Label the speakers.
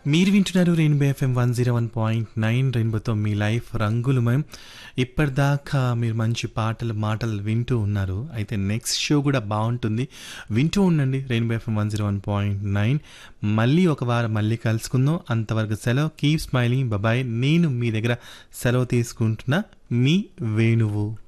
Speaker 1: మీరు వింటున్నారు rainbow FM 101.9 రెయిన్బోతో మీ లైఫ్ రంగులమయం. ఇప్పటిదాకా మీరు మంచి మాటలు వింటూ ఉన్నారు. అయితే నెక్స్ట్ షో కూడా బాగుంటుంది, వింటూ ఉండండి రెయిన్బో ఎఫ్ఎం 101.9. మళ్ళీ ఒక వారం మళ్ళీ కలుసుకుందాం. అంతవరకు సెలవు. Keep smiling, bye. నేను మీ దగ్గర సెలవు తీసుకుంటున్నా, మీ వేణువు.